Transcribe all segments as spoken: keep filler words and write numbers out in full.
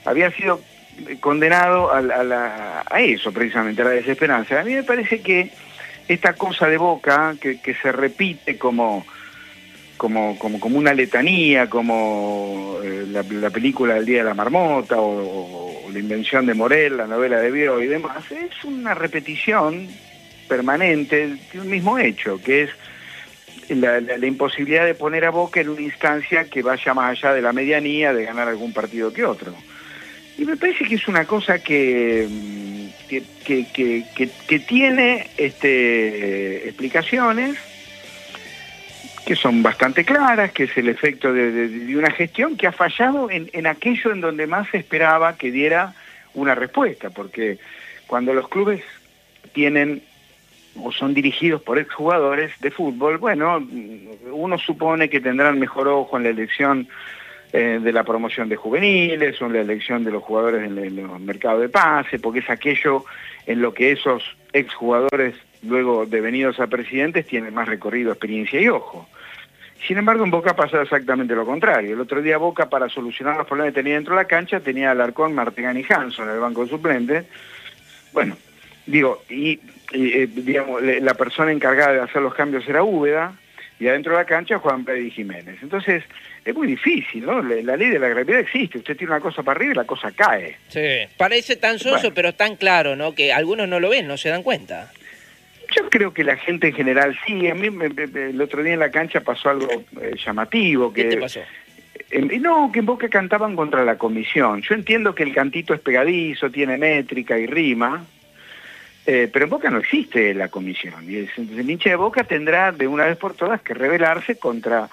había sido condenado a, a, la, a eso, precisamente, a la desesperanza. A mí me parece que esta cosa de Boca, que, que se repite como, como, como, como una letanía, como eh, la, la película del Día de la Marmota, o, o la invención de Morel, la novela de Bioy y demás, es una repetición permanente de un mismo hecho, que es la, la, la imposibilidad de poner a Boca en una instancia que vaya más allá de la medianía, de ganar algún partido que otro. Y me parece que es una cosa que, que, que, que, que, que tiene este, explicaciones que son bastante claras, que es el efecto de, de, de una gestión que ha fallado en, en aquello en donde más se esperaba que diera una respuesta, porque cuando los clubes tienen o son dirigidos por exjugadores de fútbol, bueno, uno supone que tendrán mejor ojo en la elección eh, de la promoción de juveniles o en la elección de los jugadores en, en los mercados de pase, porque es aquello en lo que esos exjugadores, luego devenidos a presidentes, tienen más recorrido, experiencia y ojo. Sin embargo, en Boca pasa exactamente lo contrario. El otro día Boca, para solucionar los problemas que tenía dentro de la cancha, tenía a Alarcón, Martegani y Hanson en el banco de suplentes. Bueno, digo, y, y eh, digamos, la persona encargada de hacer los cambios era Úbeda, y adentro de la cancha Juan Pérez y Jiménez. Entonces, es muy difícil, ¿no? La ley de la gravedad existe, usted tiene una cosa para arriba y la cosa cae. Sí, parece tan soso, bueno, pero tan claro, ¿no? Que algunos no lo ven, no se dan cuenta. Yo creo que la gente en general sí. A mí me, me, el otro día en la cancha pasó algo eh, llamativo. Que, ¿Qué te pasó? Eh, no, que en Boca cantaban contra la comisión. Yo entiendo que el cantito es pegadizo, tiene métrica y rima, eh, pero en Boca no existe la comisión. Y el, el hincha de Boca tendrá de una vez por todas que rebelarse contra,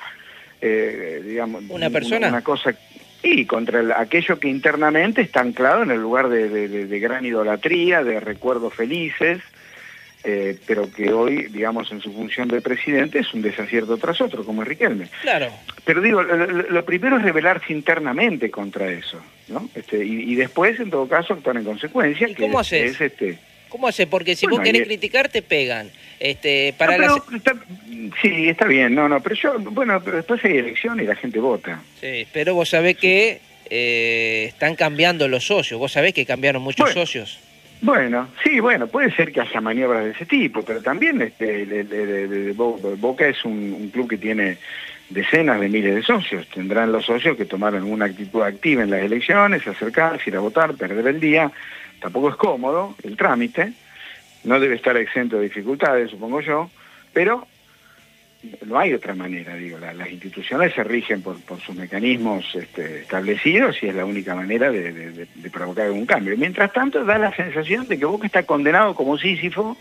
eh, digamos... ¿Una persona? Una, una cosa... Y contra el, aquello que internamente está anclado en el lugar de, de, de, de gran idolatría, de recuerdos felices, Eh, pero que hoy, digamos, en su función de presidente es un desacierto tras otro, como es Riquelme. Claro. Pero digo, lo, lo primero es rebelarse internamente contra eso, ¿no? Este, y, y después, en todo caso, actuar en consecuencia. ¿Y cómo haces? Es, este... ¿Cómo haces? Porque si bueno, vos querés y... criticar, te pegan. Este, para no, las... pero está... Sí, está bien, no, no, pero yo, bueno, pero después hay elección y la gente vota. Sí, pero vos sabés que eh, están cambiando los socios, vos sabés que cambiaron muchos bueno. socios. Bueno, sí, bueno, puede ser que haya maniobras de ese tipo, pero también este, de, de, de, de Boca es un, un club que tiene decenas de miles de socios. Tendrán los socios que tomaron una actitud activa en las elecciones, acercarse, ir a votar, perder el día. Tampoco es cómodo el trámite, no debe estar exento de dificultades, supongo yo, pero no hay otra manera, digo, la, las instituciones se rigen por, por sus mecanismos este, establecidos y es la única manera de, de, de provocar algún cambio. Mientras tanto, da la sensación de que Boca está condenado como Sísifo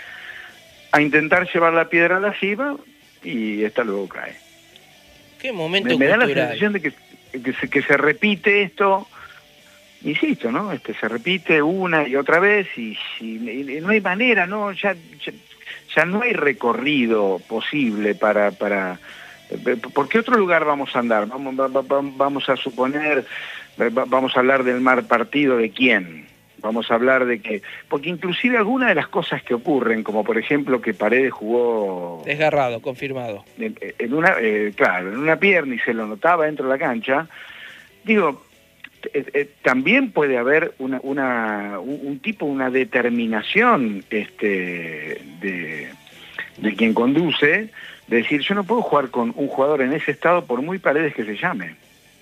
a intentar llevar la piedra a la cima y esta luego cae. Qué momento me, me da la cultural. sensación de que, que, se, que se repite esto, insisto, ¿no? Este, se repite una y otra vez y, y, y no hay manera, ¿no? Ya... ya Ya no hay recorrido posible para... para ¿por qué otro lugar vamos a andar? Vamos, vamos a suponer, vamos a hablar del mal partido de quién. Vamos a hablar de que... Porque inclusive algunas de las cosas que ocurren, como por ejemplo que Paredes jugó... Desgarrado, confirmado. En, en una, eh, claro, en una pierna y se lo notaba dentro de la cancha. Digo, eh, eh, también puede haber una, una, un, un tipo, una determinación este, de, de quien conduce, de decir, yo no puedo jugar con un jugador en ese estado por muy Paredes que se llame.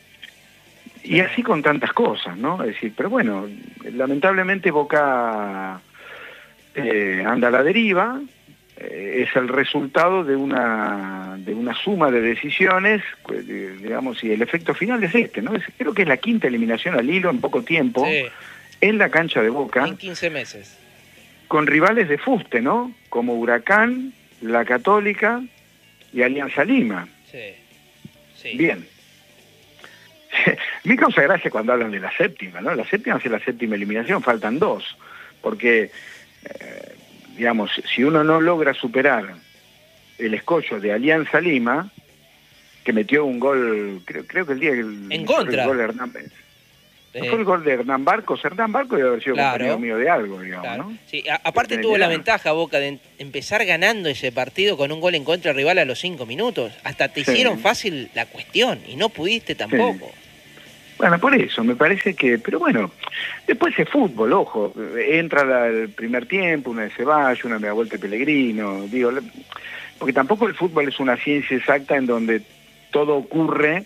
Y así con tantas cosas, ¿no? Es decir, pero bueno, lamentablemente Boca eh, anda a la deriva, eh, es el resultado de una de una suma de decisiones, eh, digamos, y el efecto final es este, ¿no? Es, creo que es la quinta eliminación al hilo en poco tiempo, sí, en la cancha de Boca. En quince meses. Con rivales de fuste, ¿no? Como Huracán, La Católica y Alianza Lima. Sí, sí. Bien. Me causa gracia cuando hablan de la séptima, ¿no? La séptima es la séptima eliminación, faltan dos, porque, eh, digamos, si uno no logra superar el escollo de Alianza Lima, que metió un gol, creo, creo que el día que... El, en contra. El gol de Hernán, eh, ¿no fue el gol de Hernán Barcos? Hernán Barcos debe haber sido claro, compañero mío de algo, digamos, claro, ¿no? Sí, a, aparte tuvo la ventaja, Boca, de empezar ganando ese partido con un gol en contra del rival a los cinco minutos. Hasta te sí. hicieron fácil la cuestión y no pudiste tampoco. Sí. Bueno, por eso, me parece que, pero bueno, después es fútbol, ojo, entra la, el primer tiempo, una de Ceballos, una media vuelta de Pellegrino, digo, porque tampoco el fútbol es una ciencia exacta en donde todo ocurre,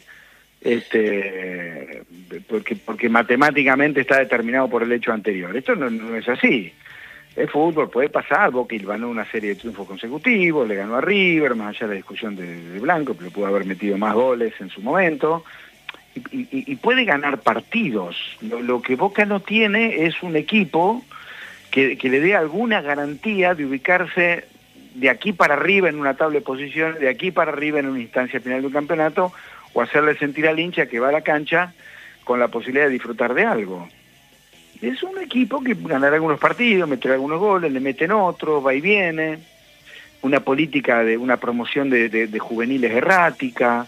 este, porque, porque matemáticamente está determinado por el hecho anterior. Esto no, no es así. El fútbol puede pasar, Boca ganó una serie de triunfos consecutivos, le ganó a River, más allá de la discusión de, de Blanco, pero pudo haber metido más goles en su momento. Y, y, y puede ganar partidos. Lo, lo que Boca no tiene es un equipo que, que le dé alguna garantía de ubicarse de aquí para arriba en una tabla de posiciones, de aquí para arriba en una instancia final de un campeonato, o hacerle sentir al hincha que va a la cancha con la posibilidad de disfrutar de algo. Es un equipo que ganará algunos partidos, meterá algunos goles, le meten otros, va y viene, una política de una promoción de, de, de juveniles errática.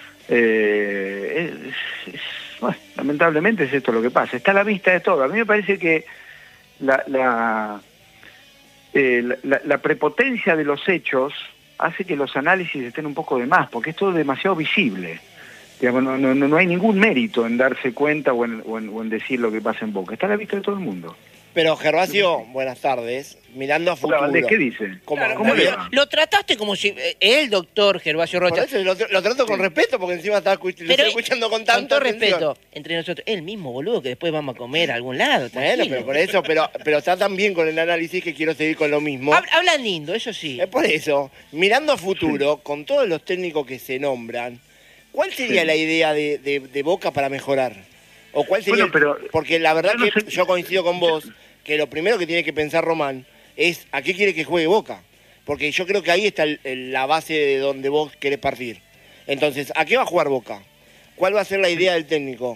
Eh, es, es, bueno, lamentablemente es esto lo que pasa, está a la vista de todo. A mí me parece que la, la, eh, la, la prepotencia de los hechos hace que los análisis estén un poco de más, porque es todo demasiado visible. Digamos, no, no, no hay ningún mérito en darse cuenta o en, o, en, o en decir lo que pasa en Boca, está a la vista de todo el mundo. Pero Gervasio, buenas tardes. Mirando a futuro. Hola, Valdés, ¿qué dice? ¿Cómo, Claro, ¿Cómo lo, le va? lo trataste como si eh, el doctor Gervasio Por Rocha. eso lo, lo trato con respeto, porque encima está, lo estoy Pero, escuchando con con tanto todo respeto, entre nosotros, el mismo boludo que después vamos a comer a algún lado. Bueno, tranquilo. pero por eso, pero, pero está tan bien con el análisis que quiero seguir con lo mismo. Hab- Hablan lindo, eso sí. Es por eso, mirando a futuro, sí, con todos los técnicos que se nombran, ¿cuál sería Sí. la idea de, de, de Boca para mejorar? ¿O cuál sería? Bueno, pero porque la verdad yo no que sé- yo coincido con vos, que lo primero que tiene que pensar Román es a qué quiere que juegue Boca. Porque yo creo que ahí está el, el, la base de donde vos querés partir. Entonces, ¿a qué va a jugar Boca? ¿Cuál va a ser la idea del técnico?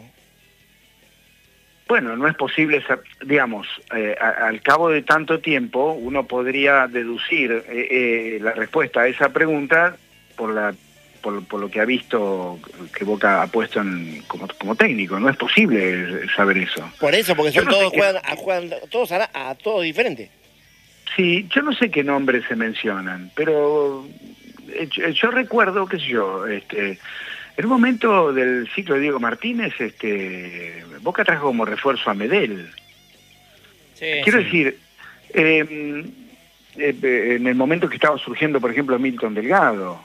Bueno, no es posible, digamos, eh, a, al cabo de tanto tiempo, uno podría deducir eh, eh, la respuesta a esa pregunta por la por, por lo que ha visto que Boca ha puesto en, como, como técnico. No es posible saber eso. Por eso, porque son Yo no todos sé juegan, qué- a, juegan todos a, a todos diferentes. Sí, yo no sé qué nombres se mencionan, pero eh, yo, yo recuerdo, qué sé yo, este, en un momento del ciclo de Diego Martínez, este, Boca trajo como refuerzo a Medel. Sí, Quiero sí. decir, eh, eh, en el momento que estaba surgiendo, por ejemplo, Milton Delgado,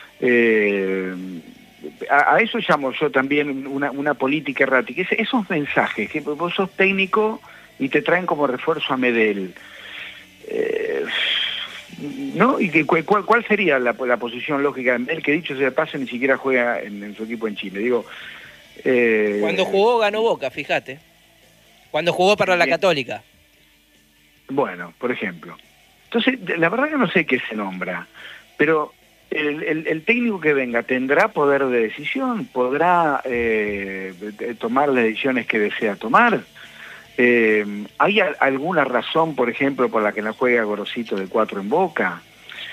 eh, a, a eso llamo yo también una, una política errática. Es, esos mensajes, que vos sos técnico y te traen como refuerzo a Medel. Eh, ¿no? ¿Y que, cuál, cuál sería la, la posición lógica de Medel, que dicho sea de paso ni siquiera juega en, en su equipo en Chile? Digo, eh, Cuando jugó ganó Boca, fíjate. Cuando jugó para la Bien. Católica. Bueno, por ejemplo. Entonces, la verdad que no sé qué se nombra, pero el, el, el técnico que venga tendrá poder de decisión, podrá eh, tomar las decisiones que desea tomar. Eh, ¿Hay a, alguna razón, por ejemplo, por la que no juega Gorosito de cuatro en Boca?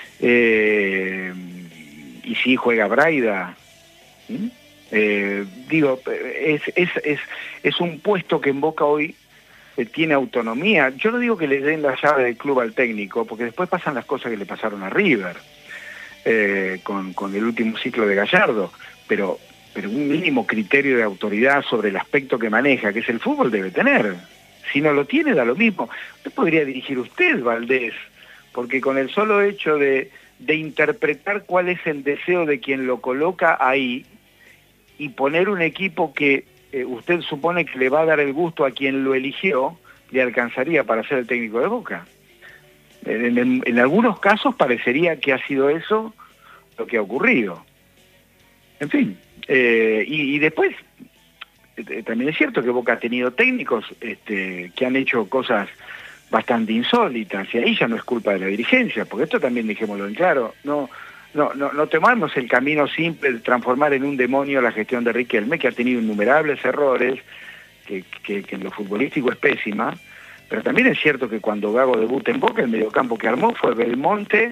Eh, y si juega Braida. ¿Mm? Eh, digo, es, es, es, es un puesto que en Boca hoy eh, tiene autonomía. Yo no digo que le den la llave del club al técnico, porque después pasan las cosas que le pasaron a River eh, con, con el último ciclo de Gallardo, pero, pero un mínimo criterio de autoridad sobre el aspecto que maneja, que es el fútbol, debe tener. Si no lo tiene, da lo mismo. Usted podría dirigir usted, Valdés, porque con el solo hecho de, de interpretar cuál es el deseo de quien lo coloca ahí y poner un equipo que eh, usted supone que le va a dar el gusto a quien lo eligió, le alcanzaría para ser el técnico de Boca. En, en, en algunos casos parecería que ha sido eso lo que ha ocurrido. En fin, eh, y, y después eh, también es cierto que Boca ha tenido técnicos este, que han hecho cosas bastante insólitas, y ahí ya no es culpa de la dirigencia, porque esto también dejémoslo en claro, no, no, no, no tomamos el camino simple de transformar en un demonio la gestión de Riquelme, que ha tenido innumerables errores, que, que, que en lo futbolístico es pésima, pero también es cierto que cuando Gago debuta en Boca, el mediocampo que armó fue Belmonte,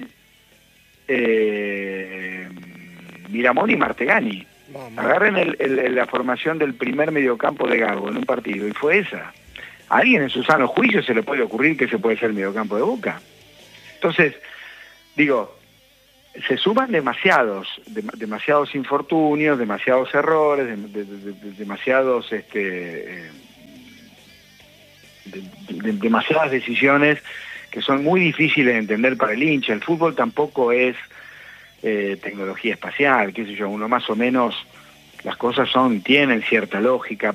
eh, Miramón y Martegani. Vamos. Agarren el, el, la formación del primer mediocampo de Gago en un partido, y fue esa. A alguien en su sano juicio se le puede ocurrir que se puede ser el mediocampo de Boca. Entonces, digo, se suman demasiados, de, demasiados infortunios, demasiados errores, de, de, de, de, demasiados, este, eh, de, de, demasiadas decisiones que son muy difíciles de entender para el hincha. El fútbol tampoco es eh, tecnología espacial, qué sé yo, uno más o menos, las cosas son, tienen cierta lógica,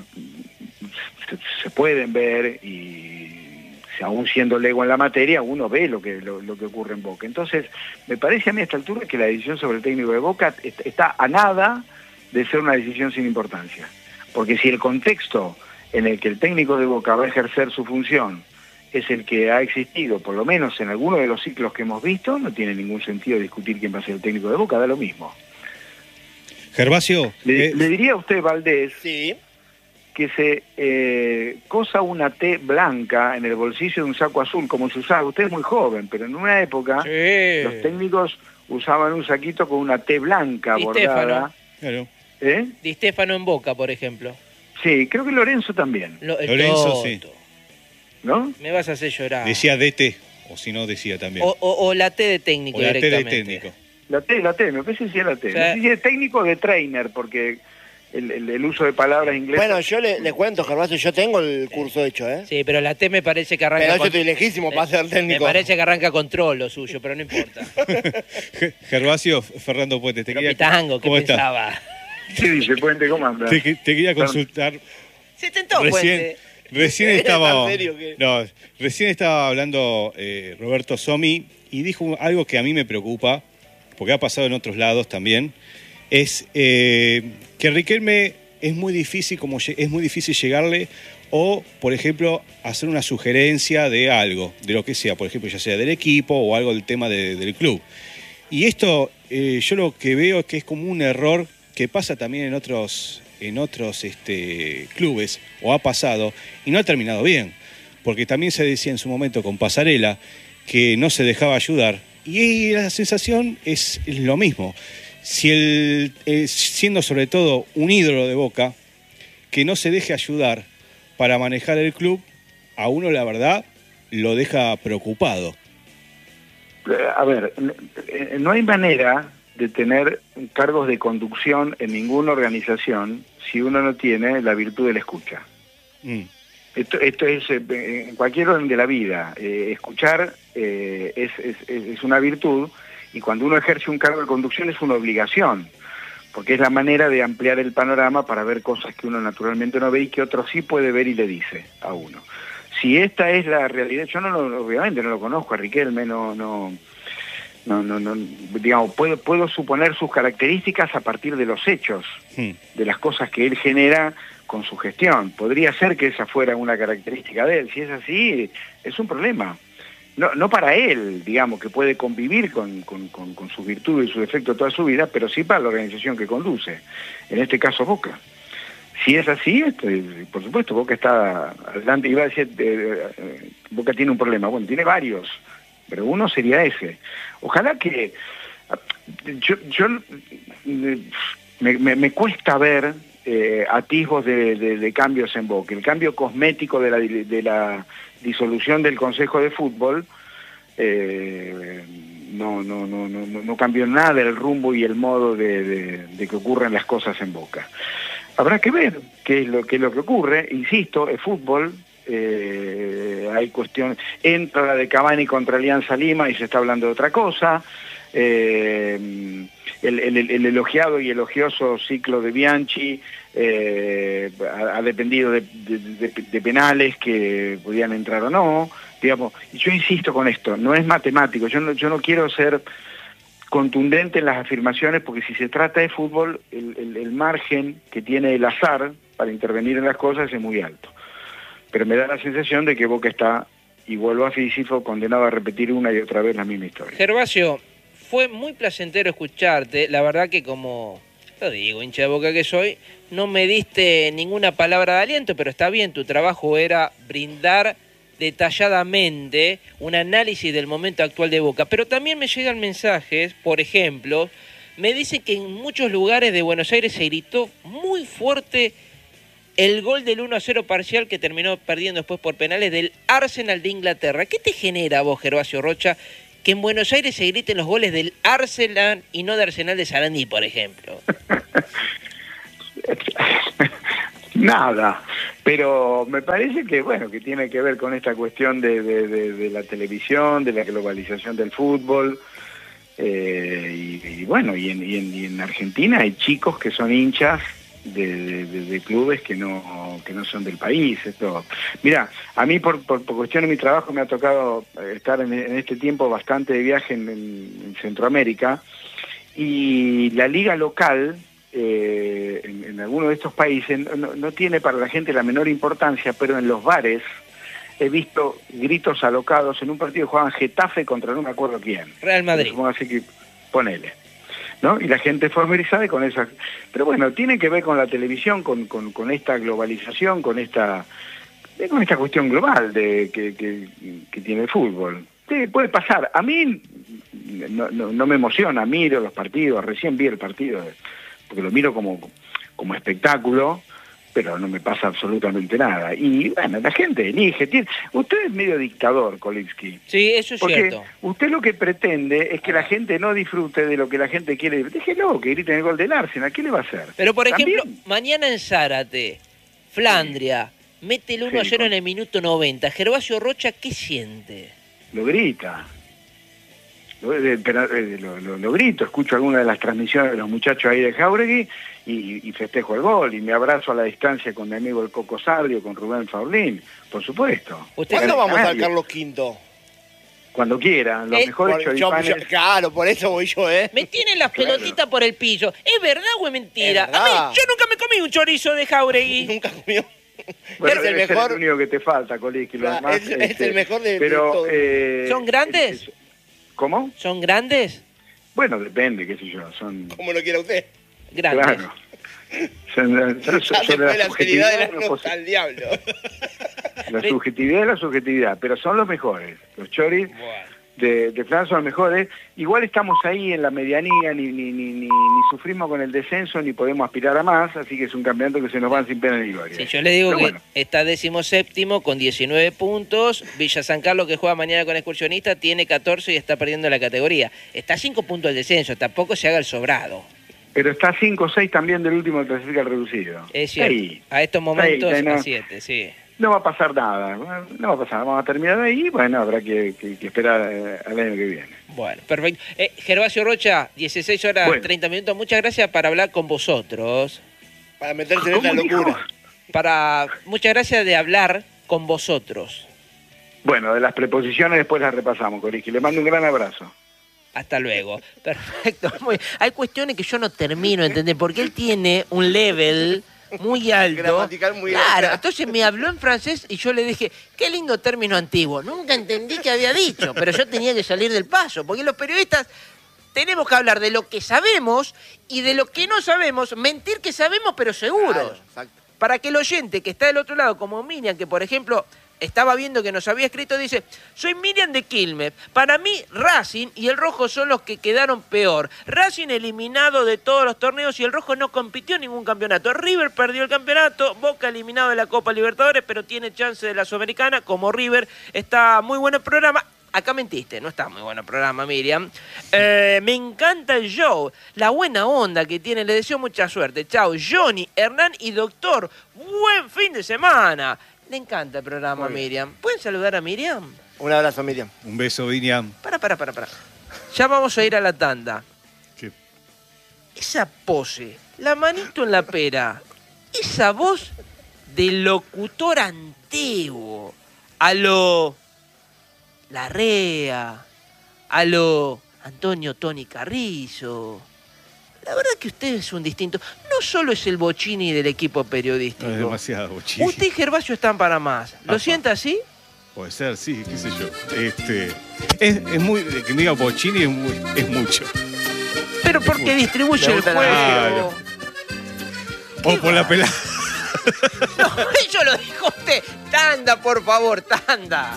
se, se pueden ver y aún siendo lego en la materia, uno ve lo que lo, lo que ocurre en Boca. Entonces, me parece a mí a esta altura que la decisión sobre el técnico de Boca está a nada de ser una decisión sin importancia. Porque si el contexto en el que el técnico de Boca va a ejercer su función es el que ha existido, por lo menos en alguno de los ciclos que hemos visto, no tiene ningún sentido discutir quién va a ser el técnico de Boca, da lo mismo. Gervasio. Le, eh... le diría a usted, Valdés, sí. que se eh, cosa una T blanca en el bolsillo de un saco azul, como se usaba. Usted es muy joven, pero en una época sí. los técnicos usaban un saquito con una T blanca Di bordada. Claro. ¿Eh? Di Stéfano en Boca, por ejemplo. Sí, creo que Lorenzo también. Lo, el Lorenzo, Toto. sí. ¿No? Me vas a hacer llorar. Decía D T, o si no decía también. O, o, o la T de técnico O la T de directamente. técnico. La T, la T, me parece que sí es la T. Sí. No sé si es técnico o de trainer, porque el, el, el uso de palabras inglesas... Bueno, yo le, le cuento, Gervasio, yo tengo el curso hecho, ¿eh? Sí, pero la T me parece que arranca Pero yo con... estoy lejísimo me- para ser Me técnico. parece que arranca con troll lo suyo, pero no importa. Gervasio, Fernando Puente, te Pero quería... Pitango, ¿qué ¿Cómo estás? pensaba? Sí, dice Puente, ¿cómo anda? Te, te quería consultar. Se tentó, Recién, Puente. recién ¿Era estaba, tan serio que- no, recién estaba hablando eh, Roberto Somi y dijo algo que a mí me preocupa, porque ha pasado en otros lados también, es eh, que Riquelme es muy difícil, como lle- es muy difícil llegarle o, por ejemplo, hacer una sugerencia de algo, de lo que sea, por ejemplo, ya sea del equipo o algo del tema de- del club. Y esto eh, yo lo que veo es que es como un error que pasa también en otros en otros este, clubes, o ha pasado, y no ha terminado bien, porque también se decía en su momento con Pasarela que no se dejaba ayudar, y la sensación es lo mismo. Si el, eh, siendo sobre todo un ídolo de Boca, que no se deje ayudar para manejar el club, a uno la verdad lo deja preocupado. A ver, no hay manera de tener cargos de conducción en ninguna organización si uno no tiene la virtud de la escucha. Mm. Esto, esto es eh, en cualquier orden de la vida. Eh, escuchar eh, es, es, es una virtud, y cuando uno ejerce un cargo de conducción es una obligación, porque es la manera de ampliar el panorama para ver cosas que uno naturalmente no ve y que otro sí puede ver y le dice a uno. Si esta es la realidad, yo no lo, obviamente no lo conozco a Riquelme, no, no, no, no, no digamos, puedo, puedo suponer sus características a partir de los hechos, Mm. de las cosas que él genera con su gestión. Podría ser que esa fuera una característica de él. Si es así, es un problema. No, no para él, digamos, que puede convivir con, con, con, con sus virtudes y sus defectos toda su vida, pero sí para la organización que conduce. En este caso, Boca. Si es así, este, por supuesto, Boca está adelante. Iba a decir, eh, eh, Boca tiene un problema. Bueno, tiene varios, pero uno sería ese. Ojalá que... Yo, yo me, me, me cuesta ver eh, atisbos de, de, de cambios en Boca. El cambio cosmético de la, de la disolución del Consejo de Fútbol eh, no, no, no, no, no cambió nada el rumbo y el modo de, de, de que ocurran las cosas en Boca. Habrá que ver qué es lo, qué es lo que ocurre. Insisto, es fútbol. Eh, hay cuestiones. Entra la de Cavani contra Alianza Lima y se está hablando de otra cosa. Eh, el, el, el elogiado y elogioso ciclo de Bianchi eh, ha, ha dependido de, de, de, de penales que podían entrar o no. Digamos, yo insisto con esto, no es matemático. Yo no, yo no quiero ser contundente en las afirmaciones, porque si se trata de fútbol, el, el, el margen que tiene el azar para intervenir en las cosas es muy alto. Pero me da la sensación de que Boca está, y vuelvo a Físifo, condenado a repetir una y otra vez la misma historia. Gervasio, fue muy placentero escucharte. La verdad que, como lo digo, hincha de Boca que soy, no me diste ninguna palabra de aliento, pero está bien, tu trabajo era brindar detalladamente un análisis del momento actual de Boca. Pero también me llegan mensajes, por ejemplo, me dicen que en muchos lugares de Buenos Aires se gritó muy fuerte el gol del uno a cero parcial que terminó perdiendo después por penales del Arsenal de Inglaterra. ¿Qué te genera a vos, Gervasio Rocha, que en Buenos Aires se griten los goles del Arsenal y no de Arsenal de Sarandí, por ejemplo? Nada, pero me parece que bueno que tiene que ver con esta cuestión de, de, de, de la televisión, de la globalización del fútbol, eh, y, y bueno, y en, y, en, y en Argentina hay chicos que son hinchas de, de, de clubes que no que no son del país. Esto, mira, a mí por, por, por cuestión de mi trabajo me ha tocado estar en, en este tiempo bastante de viaje en, en, en Centroamérica, y la liga local Eh, en, en algunos de estos países no, no tiene para la gente la menor importancia, pero en los bares he visto gritos alocados en un partido que jugaban Getafe contra no me acuerdo quién. Real Madrid. Así que ponele, ¿no? Y la gente familiarizada con esa. Pero bueno, tiene que ver con la televisión, con, con, con esta globalización, con esta con esta cuestión global de que, que, que tiene el fútbol. Sí, puede pasar. A mí no, no, no me emociona, miro los partidos, recién vi el partido de, porque lo miro como, como espectáculo, pero no me pasa absolutamente nada. Y bueno, la gente elige. Tiene, usted es medio dictador, Kolitsky. Sí, eso es porque cierto. Usted lo que pretende es que la gente no disfrute de lo que la gente quiere. Déjelo, que griten el gol del Arsenal. ¿Qué le va a hacer? Pero por ejemplo, ¿También? mañana en Zárate, Flandria, sí. mete el uno a cero Sí, en el minuto noventa. Gervasio Rocha, ¿qué siente? Lo grita. Lo, eh, pero, eh, lo, lo, lo grito, escucho alguna de las transmisiones de los muchachos ahí de Jauregui y, y festejo el gol y me abrazo a la distancia con mi amigo el Coco Sabrio, con Rubén Faulín, por supuesto. ¿Cuándo vamos al Carlos Quinto? Cuando quieran, los Eh, mejores Por- yo- choripanes. yo- claro, por eso voy yo, ¿eh? Me tienen las Claro. pelotitas por el piso. ¿Es verdad o es mentira? Es verdad. A mí, yo nunca me comí un chorizo de Jauregui. Nunca comió. Bueno, es el debe ser mejor. el único que te falta, Kolitsky, lo Claro, demás, es- es el mejor de- de pero, todos. eh, ¿Son grandes? es- es- ¿Cómo? ¿Son grandes? Bueno, depende, qué sé yo, son... Como lo quiera usted. Grandes. Claro. Son, son- Ya son se de fue la seriedad de la los nota al diablo. La subjetividad es la subjetividad, pero son los mejores. Los choris de, de Flan son los mejores. Igual estamos ahí en la medianía, ni, ni, ni, ni, ni sufrimos con el descenso, ni podemos aspirar a más, así que es un campeonato que se nos va sin pena ni gloria. Sí, yo le digo Pero que bueno, está decimoséptimo con diecinueve puntos. Villa San Carlos, que juega mañana con Excursionista, tiene catorce y está perdiendo la categoría. Está a cinco puntos del descenso, tampoco se haga el sobrado. pero está cinco o seis también del último que clasifica el reducido. Es cierto. Ahí. A estos momentos, Ahí, ahí, no. a siete, sí. No va a pasar nada, no va a pasar, vamos a terminar de ahí y bueno, habrá que, que, que esperar eh, al año que viene. Bueno, perfecto. Eh, Gervasio Rocha, dieciséis horas Bueno. treinta minutos. Muchas gracias para hablar con vosotros. Para meterse en esta ¿Cómo dijo? locura. Para Muchas gracias de hablar con vosotros. Bueno, de las preposiciones después las repasamos, Kolitsky. Le mando un gran abrazo. Hasta luego. Perfecto. Muy- Hay cuestiones que yo no termino de entender, porque él tiene un level muy alto. Gramatical muy Claro, alto. entonces me habló en francés y yo le dije, qué lindo término antiguo. Nunca entendí qué había dicho, pero yo tenía que salir del paso, porque los periodistas tenemos que hablar de lo que sabemos y de lo que no sabemos, mentir que sabemos pero seguros. Claro, exacto. Para que el oyente que está del otro lado, como Miriam, que por ejemplo estaba viendo que nos había escrito, dice, soy Miriam de Quilmes. Para mí, Racing y el Rojo son los que quedaron peor. Racing eliminado de todos los torneos y el Rojo no compitió en ningún campeonato. River perdió el campeonato, Boca eliminado de la Copa Libertadores, pero tiene chance de la Sudamericana, como River. Está muy bueno el programa. Acá mentiste, no está muy bueno el programa, Miriam. Eh, me encanta el show, la buena onda que tiene, le deseo mucha suerte. Chao, Johnny, Hernán y Doctor. Buen fin de semana. Le encanta el programa, Miriam. ¿Pueden saludar a Miriam? Un abrazo, Miriam. Un beso, Viniam. Para, para, para, para. Ya vamos a ir a la tanda. ¿Qué? Esa pose, la manito en la pera, esa voz de locutor antiguo, a lo Larrea, a lo Antonio Tony Carrizo. La verdad que usted es un distinto. No solo es el Bocini del equipo periodístico. No es demasiado bochín. Usted y Gervasio están para más. ¿Lo Apa. siente así? Puede ser, sí, qué sé yo. Este, es, es muy, que me diga bochini es, muy- es mucho. Pero porque Mucho. distribuye Me el gusta la juego. O por la pelada. No, eso lo dijo usted. Tanda, por favor, tanda.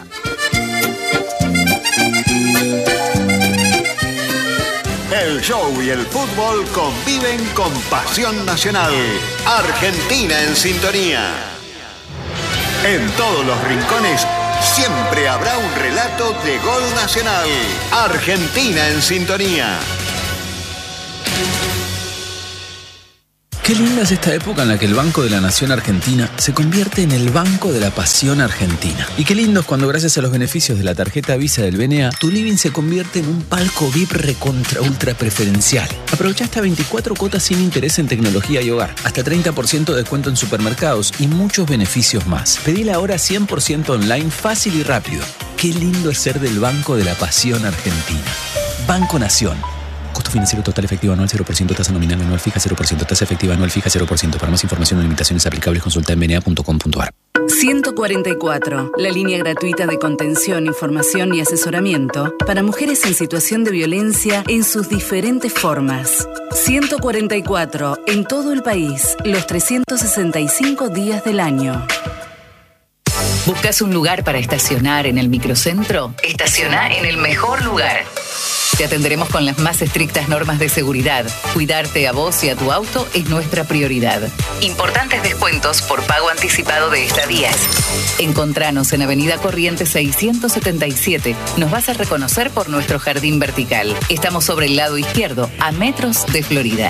El show y el fútbol conviven con pasión nacional. Argentina en sintonía. En todos los rincones Siempre habrá un relato de gol nacional. Argentina en sintonía. Qué linda es esta época en la que el Banco de la Nación Argentina se convierte en el Banco de la Pasión Argentina. Y qué lindo es cuando, gracias a los beneficios de la tarjeta Visa del B N A, tu living se convierte en un palco V I P recontra ultra preferencial. Aprovecha hasta veinticuatro cuotas sin interés en tecnología y hogar, hasta treinta por ciento de descuento en supermercados y muchos beneficios más. Pedila ahora cien por ciento online, fácil y rápido. Qué lindo es ser del Banco de la Pasión Argentina. Banco Nación. Costo financiero total efectivo anual cero por ciento, tasa nominal anual fija cero por ciento, tasa efectiva anual fija cero por ciento. Para más información o limitaciones aplicables, consulta en b n a punto com punto a r. ciento cuarenta y cuatro, la línea gratuita de contención, información y asesoramiento para mujeres en situación de violencia en sus diferentes formas. ciento cuarenta y cuatro, en todo el país, los trescientos sesenta y cinco días del año. ¿Buscas un lugar para estacionar en el microcentro? Estaciona en el mejor lugar. Te atenderemos con las más estrictas normas de seguridad. Cuidarte a vos y a tu auto es nuestra prioridad. Importantes descuentos por pago anticipado de estadías. Encontranos en Avenida Corrientes seiscientos setenta y siete. Nos vas a reconocer por nuestro jardín vertical. Estamos sobre el lado izquierdo, a metros de Florida.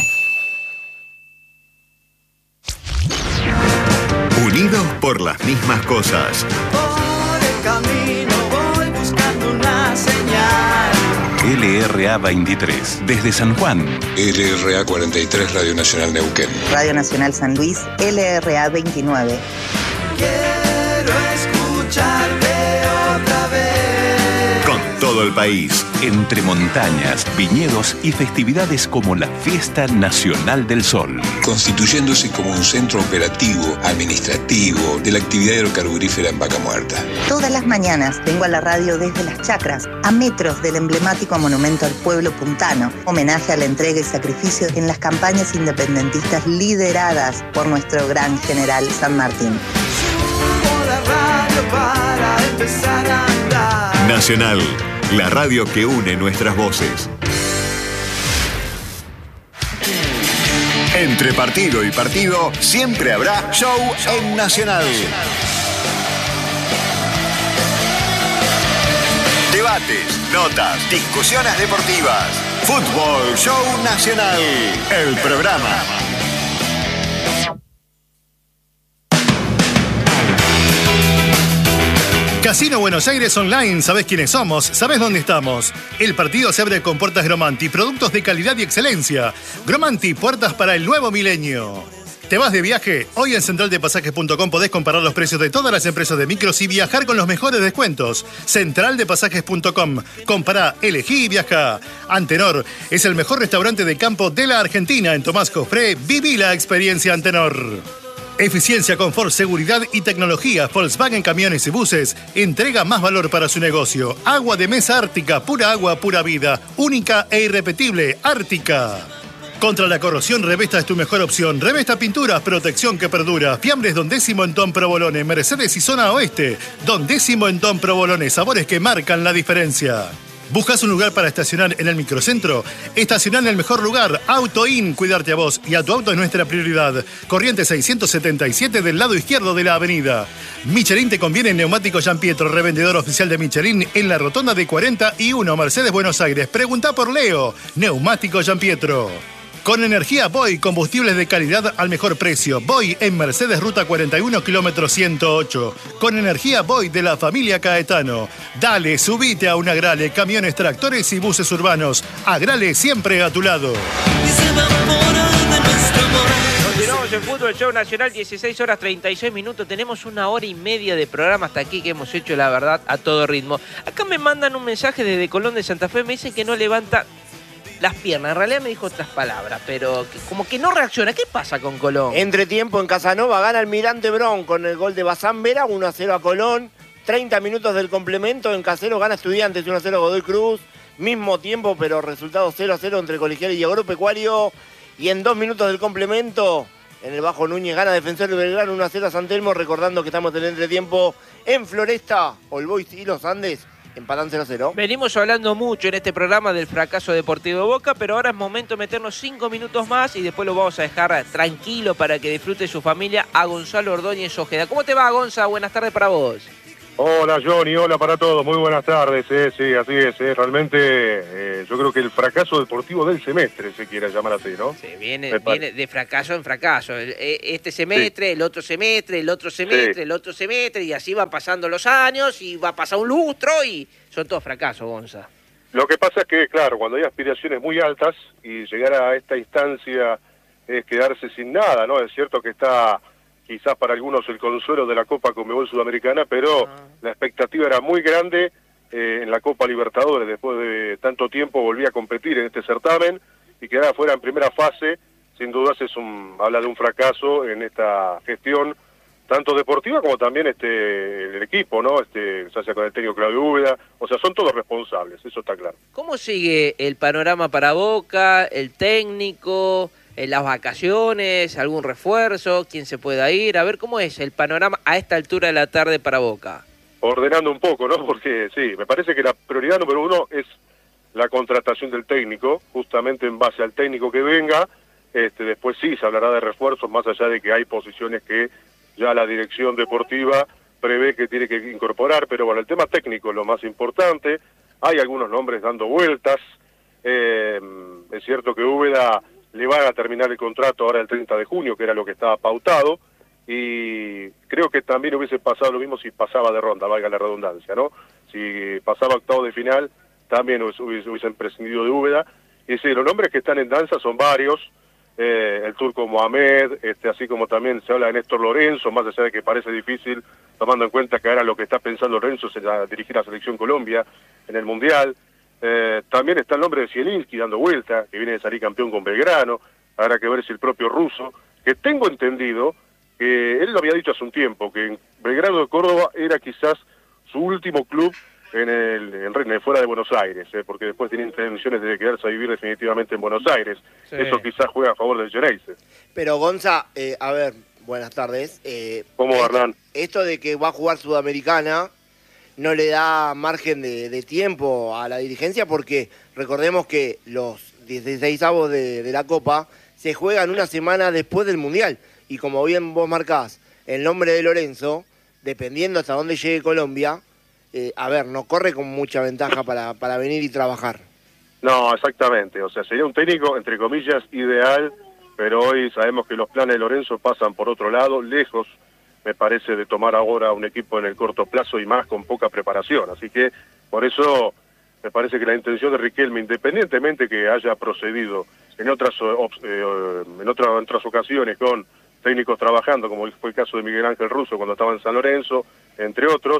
Unidos por las mismas cosas. Por el camino voy buscando una señal. L R A veintitrés, desde San Juan. L R A cuarenta y tres, Radio Nacional Neuquén. Radio Nacional San Luis, L R A veintinueve. Quiero escucharte otra vez. Con todo el país. Entre montañas, viñedos y festividades como la Fiesta Nacional del Sol. Constituyéndose como un centro operativo, administrativo, de la actividad hidrocarburífera en Vaca Muerta. Todas las mañanas vengo a la radio desde Las Chacras, a metros del emblemático monumento al pueblo puntano. Homenaje a la entrega y sacrificio en las campañas independentistas lideradas por nuestro gran general San Martín. Subo la radio para empezar a andar. Nacional, la radio que une nuestras voces. Entre partido y partido siempre habrá show en Nacional. Debates, notas, discusiones deportivas. Fútbol Show Nacional, el programa. Casino Buenos Aires Online, ¿sabés quiénes somos? ¿Sabés dónde estamos? El partido se abre con puertas Gromanti, productos de calidad y excelencia. Gromanti, puertas para el nuevo milenio. ¿Te vas de viaje? Hoy en central de pasajes punto com podés comparar los precios de todas las empresas de micros y viajar con los mejores descuentos. central de pasajes punto com. Compará, elegí y viaja. Antenor es el mejor restaurante de campo de la Argentina. En Tomás Cofré, viví la experiencia Antenor. Eficiencia, confort, seguridad y tecnología. Volkswagen Camiones y Buses entrega más valor para su negocio. Agua de mesa Ártica, pura agua, pura vida. Única e irrepetible, Ártica. Contra la corrosión, Revesta es tu mejor opción. Revesta Pinturas, protección que perdura. Fiambres Don Décimo en Don Provolone. Mercedes y Zona Oeste. Don Décimo en Don Provolone. Sabores que marcan la diferencia. ¿Buscas un lugar para estacionar en el microcentro? Estacionar en el mejor lugar. AutoIn, cuidarte a vos y a tu auto es nuestra prioridad. Corrientes seiscientos setenta y siete del lado izquierdo de la avenida. Michelin te conviene en Neumático Jean Pietro, revendedor oficial de Michelin en la rotonda de cuarenta y uno, Mercedes, Buenos Aires. Pregunta por Leo. Neumático Jean Pietro. Con energía Boy, combustibles de calidad al mejor precio. Boy en Mercedes, ruta cuarenta y uno, kilómetro ciento ocho. Con energía Boy de la familia Caetano. Dale, subite a un Agrale, camiones, tractores y buses urbanos. Agrale siempre a tu lado. Continuamos en Fútbol Show Nacional, dieciséis horas treinta y seis minutos. Tenemos una hora y media de programa hasta aquí que hemos hecho, la verdad, a todo ritmo. Acá me mandan un mensaje desde Colón de Santa Fe, me dicen que no levanta las piernas. En realidad me dijo otras palabras, pero que, como que no reacciona. ¿Qué pasa con Colón? Entretiempo en Casanova, gana Almirante Brown con el gol de Bazán Vera, uno a cero a Colón. treinta minutos del complemento, en Caseros gana Estudiantes, uno a cero Godoy Cruz. Mismo tiempo, pero resultado cero a cero entre Colegial y Agropecuario. Y en dos minutos del complemento, en el Bajo Núñez gana Defensor de Belgrano, uno a cero a San Telmo. Recordando que estamos en el entretiempo en Floresta, All Boys y Los Andes. Empatan cero a cero. Venimos hablando mucho en este programa del fracaso deportivo de Boca, pero ahora es momento de meternos cinco minutos más y después lo vamos a dejar tranquilo para que disfrute su familia a Gonzalo Ordóñez Ojeda. ¿Cómo te va, Gonza? Buenas tardes para vos. Hola Johnny, hola para todos, muy buenas tardes, eh, sí, así es, eh, realmente eh, yo creo que el fracaso deportivo del semestre se quiere llamar así, ¿no? Sí, viene, viene de fracaso en fracaso, este semestre, sí. el otro semestre, el otro semestre, sí. el otro semestre, y así van pasando los años, y va a pasar un lustro, y son todos fracasos, Gonza. Lo que pasa es que, claro, cuando hay aspiraciones muy altas, y llegar a esta instancia es quedarse sin nada, ¿no? Es cierto que está... quizás para algunos el consuelo de la Copa Conmebol Sudamericana, pero ah. la expectativa era muy grande eh, en la Copa Libertadores. Después de tanto tiempo volví a competir en este certamen y quedar afuera en primera fase, sin dudas es un, habla de un fracaso en esta gestión, tanto deportiva como también este el equipo, ¿no? Este, se hace con el técnico Claudio Úbeda, o sea, son todos responsables, eso está claro. ¿Cómo sigue el panorama para Boca, el técnico... en las vacaciones, algún refuerzo, quién se pueda ir? A ver, ¿cómo es el panorama a esta altura de la tarde para Boca? Ordenando un poco, ¿no? Porque sí, me parece que la prioridad número uno es la contratación del técnico, justamente en base al técnico que venga. Este, después sí se hablará de refuerzos, más allá de que hay posiciones que ya la dirección deportiva prevé que tiene que incorporar, pero bueno, el tema técnico es lo más importante. Hay algunos nombres dando vueltas. Eh, es cierto que Úbeda le van a terminar el contrato ahora el treinta de junio, que era lo que estaba pautado, y creo que también hubiese pasado lo mismo si pasaba de ronda, valga la redundancia, ¿no? Si pasaba a octavo de final, también hubiesen, hubiesen prescindido de Úbeda. Y sí, los nombres que están en danza son varios, eh, el turco Mohamed, este, así como también se habla de Néstor Lorenzo, más allá de que parece difícil, tomando en cuenta que ahora lo que está pensando Lorenzo es a dirigir a la Selección Colombia en el Mundial. Eh, también está el nombre de Zielinski dando vuelta, que viene de salir campeón con Belgrano. Habrá que ver si el propio Russo, que tengo entendido que él lo había dicho hace un tiempo, que en Belgrano de Córdoba era quizás su último club en el, en el fuera de Buenos Aires, eh, porque después tiene intenciones de quedarse a vivir definitivamente en Buenos Aires. Sí. Eso quizás juega a favor del Geneise. Pero Gonza, eh, a ver, buenas tardes. Eh, ¿Cómo, Hernán? Esto de que va a jugar Sudamericana no le da margen de, de tiempo a la dirigencia, porque recordemos que los dieciseisavos de, de la Copa se juegan una semana después del Mundial, y como bien vos marcás el nombre de Lorenzo, dependiendo hasta dónde llegue Colombia, eh, a ver, no corre con mucha ventaja para, para venir y trabajar. No, exactamente, o sea, sería un técnico, entre comillas, ideal, pero hoy sabemos que los planes de Lorenzo pasan por otro lado, lejos, me parece, de tomar ahora un equipo en el corto plazo y más con poca preparación. Así que por eso me parece que la intención de Riquelme, independientemente que haya procedido en otras eh, en otras, en otras ocasiones con técnicos trabajando, como fue el caso de Miguel Ángel Russo cuando estaba en San Lorenzo, entre otros,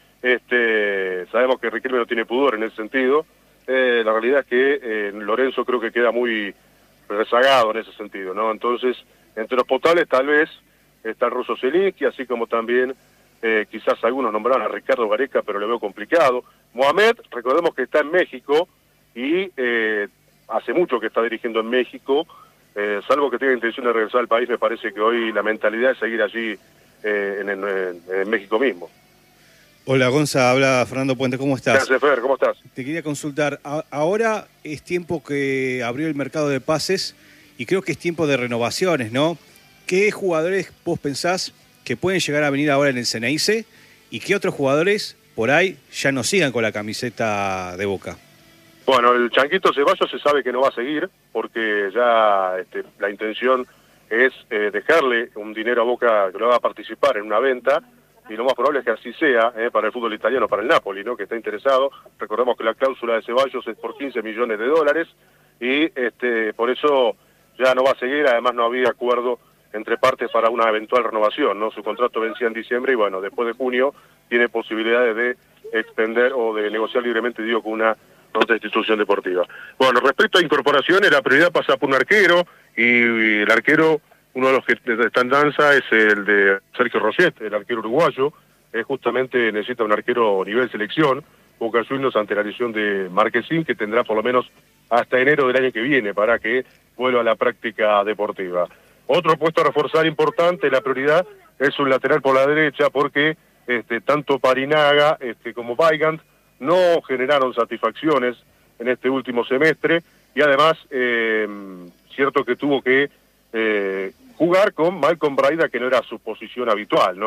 este, sabemos que Riquelme no tiene pudor en ese sentido. Eh, la realidad es que eh, Lorenzo creo que queda muy rezagado en ese sentido, ¿no? Entonces, entre los potables tal vez está el ruso Zielinski, así como también eh, quizás algunos nombraron a Ricardo Gareca, pero lo veo complicado. Mohamed, recordemos que está en México y eh, hace mucho que está dirigiendo en México, eh, salvo que tenga intención de regresar al país, me parece que hoy la mentalidad es seguir allí eh, en, en, en México mismo. Hola Gonza, habla Fernando Puente, ¿cómo estás? Gracias, Fer, ¿cómo estás? Te quería consultar, a- ahora es tiempo que abrió el mercado de pases y creo que es tiempo de renovaciones, ¿no? ¿Qué jugadores vos pensás que pueden llegar a venir ahora en el Geneise y qué otros jugadores por ahí ya no sigan con la camiseta de Boca? Bueno, el Changuito Ceballos se sabe que no va a seguir porque ya este, la intención es eh, dejarle un dinero a Boca que lo va a participar en una venta, y lo más probable es que así sea eh, para el fútbol italiano, para el Napoli, ¿no? Que está interesado. Recordemos que la cláusula de Ceballos es por quince millones de dólares y este, por eso ya no va a seguir. Además no había acuerdo entre partes para una eventual renovación, ¿no? Su contrato vencía en diciembre y bueno, después de junio tiene posibilidades de extender o de negociar libremente, digo, con una otra institución deportiva. Bueno, respecto a incorporaciones, la prioridad pasa por un arquero y el arquero, uno de los que está en danza es el de Sergio Roset, el arquero uruguayo. Es justamente necesita un arquero nivel selección. Boca Juniors ante la lesión de Marquesín, que tendrá por lo menos hasta enero del año que viene para que vuelva a la práctica deportiva. Otro puesto a reforzar importante, la prioridad, es un lateral por la derecha, porque este, tanto Parinaga este, como Weigand no generaron satisfacciones en este último semestre, y además, eh, cierto que tuvo que eh, jugar con Malcolm Braida, que no era su posición habitual, ¿no?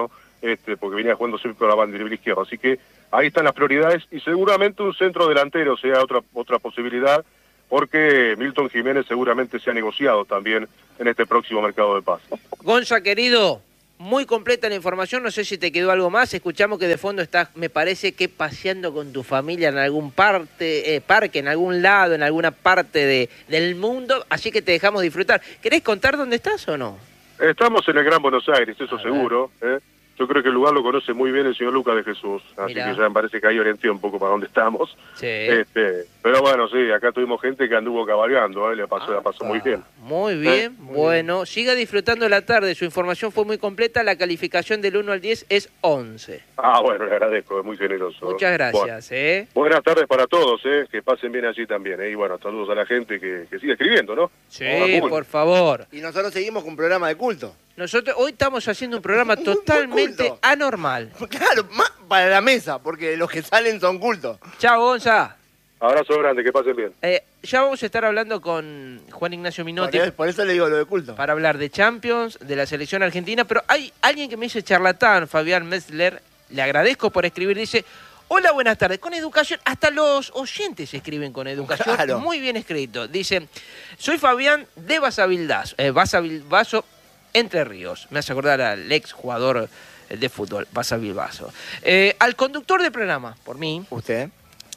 este, porque venía jugando siempre por la banda izquierda. Así que ahí están las prioridades y seguramente un centro delantero sea otra, otra posibilidad, porque Milton Jiménez seguramente se ha negociado también en este próximo mercado de pases. Gonza, querido, muy completa la información, no sé si te quedó algo más. Escuchamos que de fondo estás, me parece que paseando con tu familia en algún parte, eh, parque, en algún lado, en alguna parte de, del mundo, así que te dejamos disfrutar. ¿Querés contar dónde estás o no? Estamos en el Gran Buenos Aires, eso seguro, ¿eh? Yo creo que el lugar lo conoce muy bien el señor Lucas de Jesús, así Mirá. que ya me parece que ahí orienté un poco para dónde estamos. Sí. Este, pero bueno, sí, acá tuvimos gente que anduvo cabalgando, ¿eh? Le pasó, ah, la pasó muy bien. Muy bien, ¿Eh? muy bueno. Bien. Siga disfrutando la tarde, su información fue muy completa, la calificación del uno al diez es once. Ah, bueno, le agradezco, es muy generoso. Muchas gracias. Bueno. ¿eh? Buenas tardes para todos, ¿eh? Que pasen bien allí también, ¿eh? Y bueno, saludos a la gente que, que sigue escribiendo, ¿no? Sí, por favor. Y nosotros seguimos con un programa de culto. Nosotros hoy estamos haciendo un programa totalmente anormal. Claro, más para la mesa, porque los que salen son cultos. Chao, Gonza. Abrazo grande, que pasen bien. Eh, ya vamos a estar hablando con Juan Ignacio Minotti. Por, por eso le digo lo de culto. Para hablar de Champions, de la selección argentina, pero hay alguien que me dice charlatán, Fabián Metzler, le agradezco por escribir, dice... Hola, buenas tardes. Con educación, hasta los oyentes escriben con educación. Claro. Muy bien escrito. Dicen, soy Fabián de Basavilbaso, eh, Basavilbaso, Entre Ríos. Me hace acordar al ex jugador de fútbol, Basavilbaso. Eh, al conductor del programa, por mí. ¿Usted?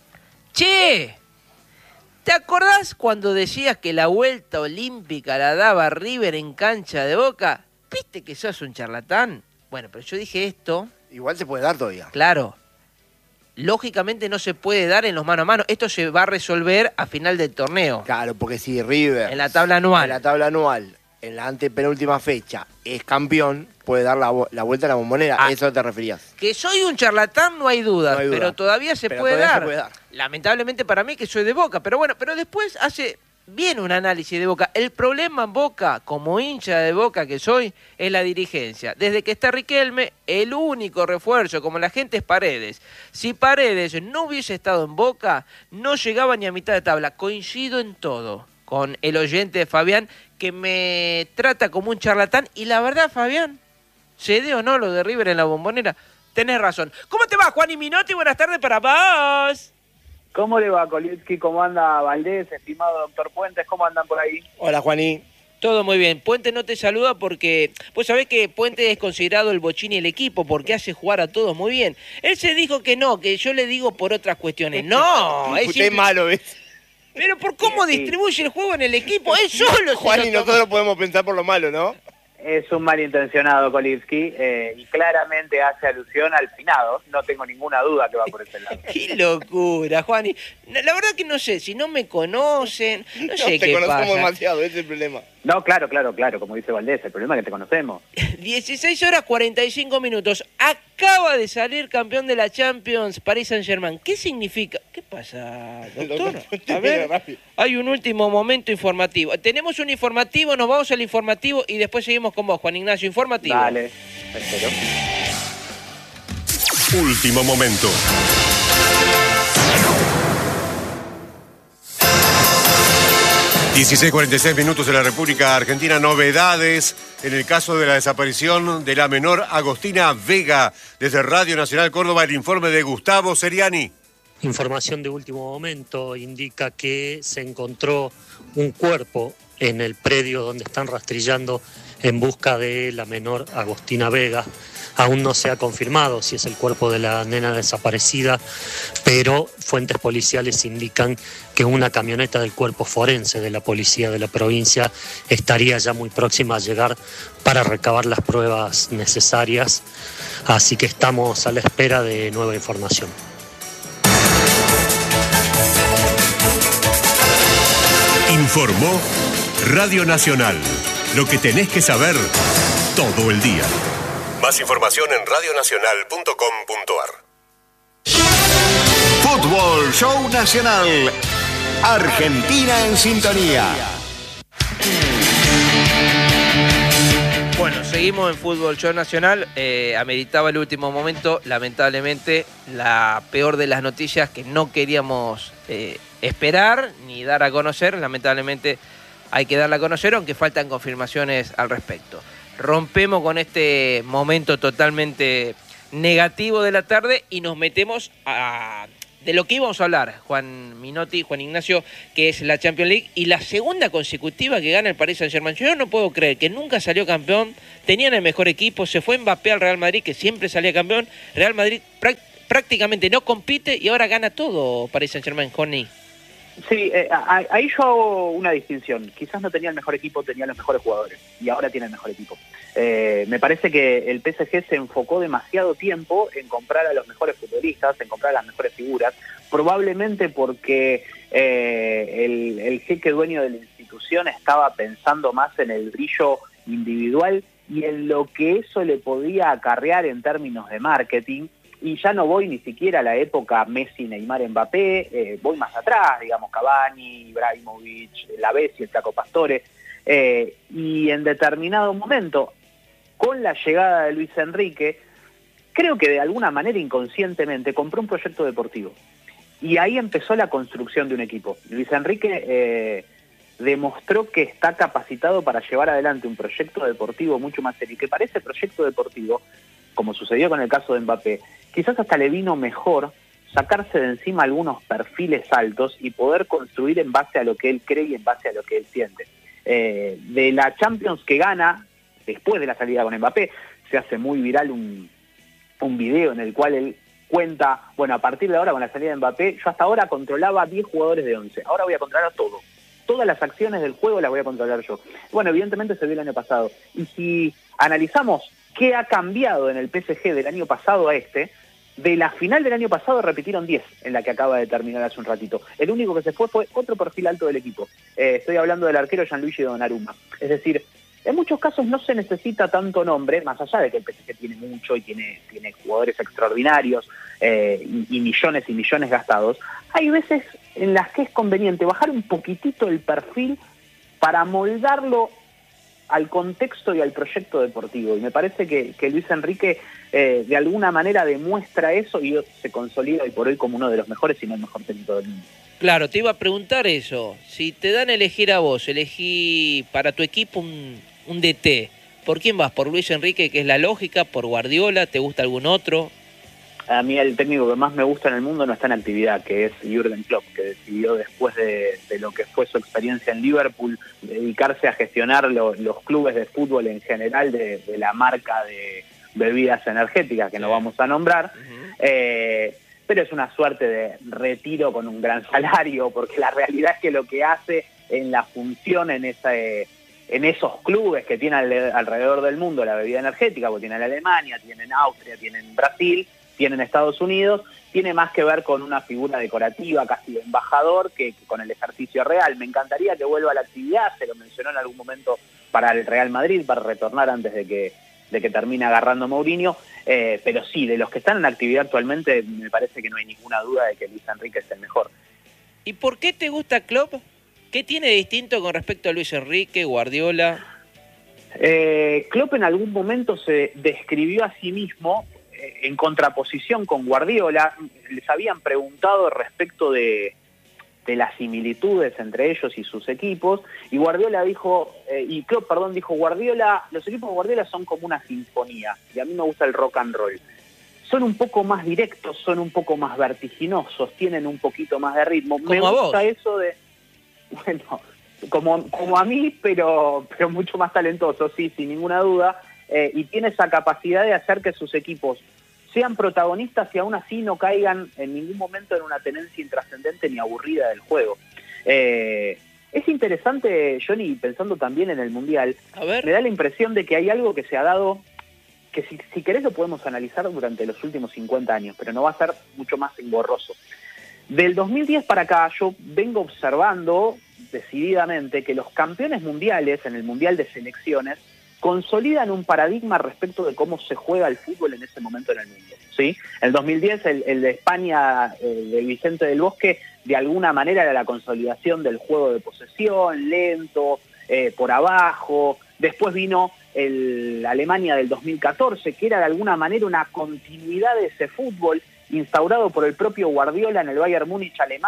Che, ¿te acordás cuando decías que la vuelta olímpica la daba River en cancha de Boca? ¿Viste que sos un charlatán? Bueno, pero yo dije esto... Igual se puede dar todavía. Claro. Lógicamente no se puede dar en los mano a mano. Esto se va a resolver a final del torneo. Claro, porque si River... En la tabla anual. En la tabla anual, en la antepenúltima fecha, es campeón, puede dar la, la vuelta a la bombonera. Ah, ¿eso te referías? Que soy un charlatán, no hay duda, no hay duda. Pero todavía, se, pero puede todavía dar. se puede dar. Lamentablemente para mí que soy de Boca. Pero bueno, pero después hace bien un análisis de Boca. El problema en Boca, como hincha de Boca que soy, es la dirigencia. Desde que está Riquelme, el único refuerzo, como la gente, es Paredes. Si Paredes no hubiese estado en Boca, no llegaba ni a mitad de tabla. Coincido en todo con el oyente de Fabián, que me trata como un charlatán. Y la verdad, Fabián, se dé o no lo de River en la bombonera, tenés razón. ¿Cómo te va, Juan y Minotti? Buenas tardes para vos. ¿Cómo le va, Kolitsky? ¿Cómo anda Valdés, estimado doctor Puentes? ¿Cómo andan por ahí? Hola, Juaní. Todo muy bien. Puente no te saluda porque... Pues sabés que Puente es considerado el bochín y el equipo porque hace jugar a todos muy bien. Él se dijo que no, que yo le digo por otras cuestiones. ¡No! es Usted es malo, ¿ves? Pero por cómo distribuye el juego en el equipo, él solo... Juan, y nosotros podemos pensar por lo malo, ¿no? Es un malintencionado Kolitsky eh, y claramente hace alusión al finado. No tengo ninguna duda que va por ese lado. ¡Qué locura, Juani! La verdad que no sé, si no me conocen, no, no sé qué pasa. No te conocemos demasiado, ese es el problema. No, claro, claro, claro, como dice Valdés, el problema es que te conocemos. dieciséis horas cuarenta y cinco minutos. Acaba de salir campeón de la Champions Paris Saint-Germain. ¿Qué significa? ¿Qué pasa, doctor? A ver, hay un último momento informativo. Tenemos un informativo, nos vamos al informativo y después seguimos con vos, Juan Ignacio. Informativo. Dale, espero. Último momento. dieciséis cuarenta y seis minutos en la República Argentina. Novedades en el caso de la desaparición de la menor Agostina Vega. Desde Radio Nacional Córdoba, el informe de Gustavo Seriani. Información de último momento indica que se encontró un cuerpo en el predio donde están rastrillando en busca de la menor Agostina Vega. Aún no se ha confirmado si es el cuerpo de la nena desaparecida, pero fuentes policiales indican que una camioneta del cuerpo forense de la policía de la provincia estaría ya muy próxima a llegar para recabar las pruebas necesarias. Así que estamos a la espera de nueva información. Informó Radio Nacional. Lo que tenés que saber todo el día. Más información en radio nacional punto com punto a r. Fútbol Show Nacional. Argentina en sintonía. Bueno, seguimos en Fútbol Show Nacional. Eh, ameritaba el último momento, lamentablemente, la peor de las noticias que no queríamos eh, esperar ni dar a conocer. Lamentablemente hay que darla a conocer, aunque faltan confirmaciones al respecto. rompemos con este momento totalmente negativo de la tarde y nos metemos a de lo que íbamos a hablar, Juan Minotti, Juan Ignacio, que es la Champions League y la segunda consecutiva que gana el Paris Saint-Germain. Yo no puedo creer que nunca salió campeón, tenían el mejor equipo, se fue Mbappé al Real Madrid, que siempre salía campeón, Real Madrid prácticamente no compite y ahora gana todo Paris Saint-Germain, Johnny. Sí, eh, ahí yo hago una distinción. Quizás no tenía el mejor equipo, tenía los mejores jugadores. Y ahora tiene el mejor equipo. Eh, me parece que el P S G se enfocó demasiado tiempo en comprar a los mejores futbolistas, en comprar a las mejores figuras. Probablemente porque eh, el, el jeque dueño de la institución estaba pensando más en el brillo individual y en lo que eso le podía acarrear en términos de marketing. Y ya no voy ni siquiera a la época Messi, Neymar, Mbappé, eh, voy más atrás, digamos, Cavani, Ibrahimovic, La Bessi, el Flaco Pastore, eh, y en determinado momento, con la llegada de Luis Enrique, creo que de alguna manera inconscientemente compró un proyecto deportivo. Y ahí empezó la construcción de un equipo. Luis Enrique eh, demostró que está capacitado para llevar adelante un proyecto deportivo mucho más serio, y que para ese proyecto deportivo, como sucedió con el caso de Mbappé, quizás hasta le vino mejor sacarse de encima algunos perfiles altos y poder construir en base a lo que él cree y en base a lo que él siente. Eh, de la Champions que gana, después de la salida con Mbappé, se hace muy viral un, un video en el cual él cuenta, bueno, a partir de ahora con la salida de Mbappé, yo hasta ahora controlaba diez jugadores de once, ahora voy a controlar todo. Todas las acciones del juego las voy a controlar yo. Bueno, evidentemente se vio el año pasado. Y si analizamos qué ha cambiado en el P S G del año pasado a este, de la final del año pasado repitieron diez en la que acaba de terminar hace un ratito. El único que se fue fue otro perfil alto del equipo. Eh, estoy hablando del arquero Gianluigi Donnarumma. Es decir, en muchos casos no se necesita tanto nombre, más allá de que el P S G tiene mucho y tiene, tiene jugadores extraordinarios eh, y, y millones y millones gastados. Hay veces en las que es conveniente bajar un poquitito el perfil para moldarlo al contexto y al proyecto deportivo. Y me parece que, que Luis Enrique eh, de alguna manera demuestra eso y se consolida hoy por hoy como uno de los mejores, si no el mejor técnico del mundo. Claro, te iba a preguntar eso. Si te dan a elegir a vos, elegí para tu equipo un, un D T, ¿por quién vas? ¿Por Luis Enrique, que es la lógica? ¿Por Guardiola? ¿Te gusta algún otro? A mí el técnico que más me gusta en el mundo no está en actividad, que es Jürgen Klopp, que decidió después de, de lo que fue su experiencia en Liverpool, dedicarse a gestionar lo, los clubes de fútbol en general de, de la marca de bebidas energéticas, que no vamos a nombrar, uh-huh. eh, pero es una suerte de retiro con un gran salario, porque la realidad es que lo que hace en la función en esa... Eh, en esos clubes que tiene alrededor del mundo la bebida energética, porque tienen Alemania, tienen Austria, tienen Brasil, tienen Estados Unidos, tiene más que ver con una figura decorativa, casi de embajador, que, que con el ejercicio real. Me encantaría que vuelva a la actividad, se lo mencionó en algún momento para el Real Madrid, para retornar antes de que, de que termine agarrando Mourinho, eh, pero sí, de los que están en actividad actualmente, me parece que no hay ninguna duda de que Luis Enrique es el mejor. ¿Y por qué te gusta Klopp? ¿Qué tiene de distinto con respecto a Luis Enrique, Guardiola? Eh, Klopp en algún momento se describió a sí mismo en contraposición con Guardiola. Les habían preguntado respecto de, de las similitudes entre ellos y sus equipos, y Guardiola dijo, eh, y Klopp, perdón, dijo, Guardiola, los equipos de Guardiola son como una sinfonía, y a mí me gusta el rock and roll. Son un poco más directos, son un poco más vertiginosos, tienen un poquito más de ritmo. Me gusta eso de, bueno, como, como a mí, pero, pero mucho más talentoso, sí, sin ninguna duda. Eh, y tiene esa capacidad de hacer que sus equipos sean protagonistas y aún así no caigan en ningún momento en una tenencia intrascendente ni aburrida del juego. Eh, es interesante, Johnny, pensando también en el Mundial, a ver. Me da la impresión de que hay algo que se ha dado, que si, si querés lo podemos analizar durante los últimos cincuenta años, pero no va a ser mucho más engorroso. Del dos mil diez para acá yo vengo observando decididamente que los campeones mundiales en el Mundial de Selecciones consolidan un paradigma respecto de cómo se juega el fútbol en ese momento en el mundo, ¿sí? El dos mil diez, el, el de España, el de Vicente del Bosque, de alguna manera era la consolidación del juego de posesión, lento, eh, por abajo. Después vino el Alemania del dos mil catorce, que era de alguna manera una continuidad de ese fútbol instaurado por el propio Guardiola en el Bayern Múnich alemán,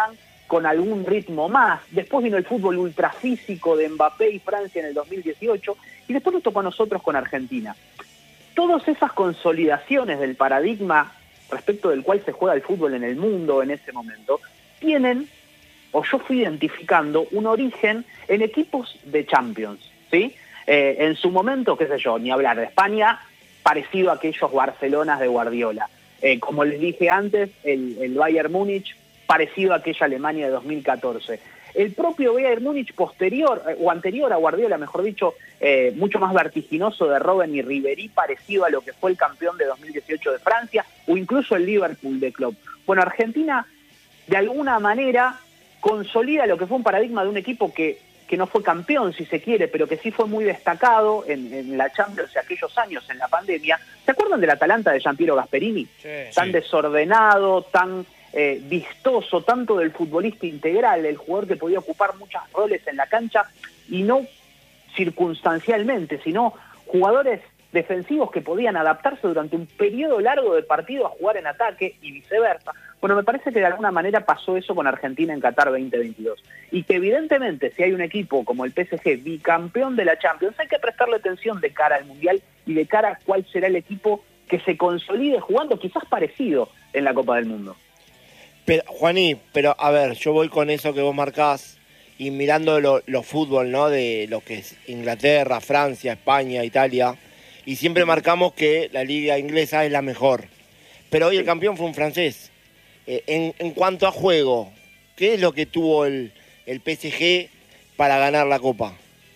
con algún ritmo más. Después vino el fútbol ultrafísico de Mbappé y Francia en el dos mil dieciocho, y después nos tocó a nosotros con Argentina. Todas esas consolidaciones del paradigma respecto del cual se juega el fútbol en el mundo en ese momento, tienen, o yo fui identificando, un origen en equipos de Champions, ¿sí? Eh, en su momento, qué sé yo, ni hablar de España, parecido a aquellos Barcelonas de Guardiola. Eh, como les dije antes, el, el Bayern Múnich, parecido a aquella Alemania de dos mil catorce. El propio Bayern Múnich posterior, eh, o anterior a Guardiola, mejor dicho, eh, mucho más vertiginoso de Robben y Ribéry, parecido a lo que fue el campeón de dos mil dieciocho de Francia, o incluso el Liverpool de Klopp. Bueno, Argentina, de alguna manera, consolida lo que fue un paradigma de un equipo que, que no fue campeón, si se quiere, pero que sí fue muy destacado en, en la Champions de aquellos años, en la pandemia. ¿Se acuerdan del Atalanta de Giampiero Gasperini? Sí, tan sí. desordenado, tan eh, vistoso, tanto del futbolista integral, el jugador que podía ocupar muchos roles en la cancha, y no circunstancialmente, sino jugadores defensivos que podían adaptarse durante un periodo largo de partido a jugar en ataque y viceversa. Bueno, me parece que de alguna manera pasó eso con Argentina en Qatar veinte veintidós. Y que evidentemente si hay un equipo como el P S G, bicampeón de la Champions, hay que prestarle atención de cara al Mundial y de cara a cuál será el equipo que se consolide jugando quizás parecido en la Copa del Mundo. Pero, Juaní, pero a ver, yo voy con eso que vos marcás y mirando lo, lo fútbol, ¿no? De lo que es Inglaterra, Francia, España, Italia, y siempre marcamos que la liga inglesa es la mejor. Pero hoy el campeón fue un francés. Eh, en, en cuanto a juego, ¿qué es lo que tuvo el, el P S G para ganar la Copa?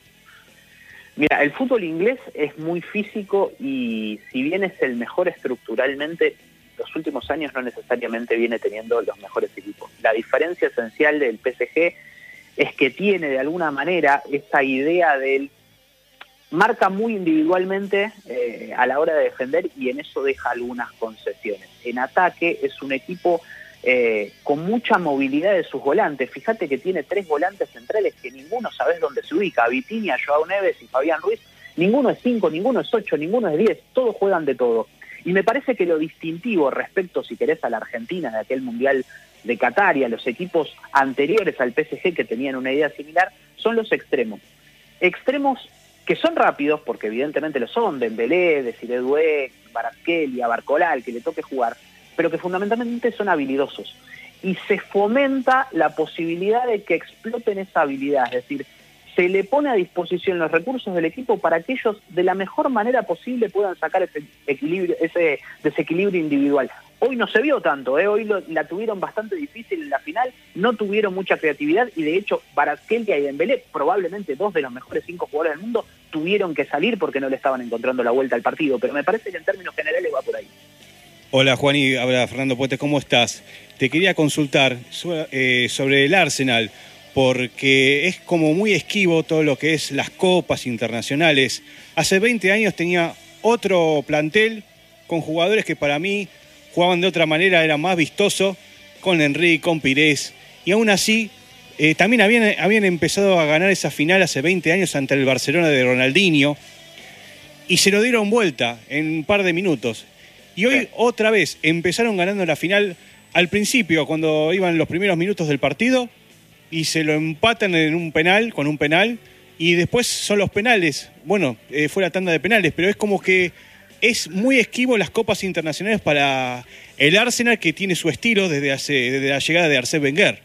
Mira, el fútbol inglés es muy físico y si bien es el mejor estructuralmente, los últimos años no necesariamente viene teniendo los mejores equipos. La diferencia esencial del P S G es que tiene de alguna manera esa idea del marca muy individualmente eh, a la hora de defender y en eso deja algunas concesiones. En ataque es un equipo eh, con mucha movilidad de sus volantes. Fíjate que tiene tres volantes centrales que ninguno sabes dónde se ubica. Vitinha, Joao Neves y Fabián Ruiz. Ninguno es cinco, ninguno es ocho, ninguno es diez. Todos juegan de todo. Y me parece que lo distintivo respecto, si querés, a la Argentina de aquel Mundial de Qatar y a los equipos anteriores al P S G que tenían una idea similar, son los extremos. Extremos que son rápidos, porque evidentemente lo son, Dembélé, Desiré Doué, Kvaratskhelia, Barcola, al que le toque jugar, pero que fundamentalmente son habilidosos. Y se fomenta la posibilidad de que exploten esa habilidad, es decir, se le pone a disposición los recursos del equipo para que ellos de la mejor manera posible puedan sacar ese equilibrio, ese desequilibrio individual. Hoy no se vio tanto, ¿eh? Hoy lo, la tuvieron bastante difícil en la final, no tuvieron mucha creatividad y de hecho Kvaratskhelia y Dembélé, probablemente dos de los mejores cinco jugadores del mundo, tuvieron que salir porque no le estaban encontrando la vuelta al partido, pero me parece que en términos generales va por ahí. Hola Juan y habla Fernando Puente, ¿cómo estás? Te quería consultar sobre, eh, sobre el Arsenal, porque es como muy esquivo todo lo que es las copas internacionales. Hace veinte años tenía otro plantel con jugadores que para mí jugaban de otra manera, era más vistoso, con Henry, con Pires, y aún así eh, también habían, habían empezado a ganar esa final hace veinte años ante el Barcelona de Ronaldinho, y se lo dieron vuelta en un par de minutos. Y hoy otra vez empezaron ganando la final al principio, cuando iban los primeros minutos del partido, y se lo empatan en un penal, con un penal, y después son los penales. Bueno, eh, fue la tanda de penales, pero es como que es muy esquivo las copas internacionales para el Arsenal, que tiene su estilo desde, hace, desde la llegada de Arsène Wenger.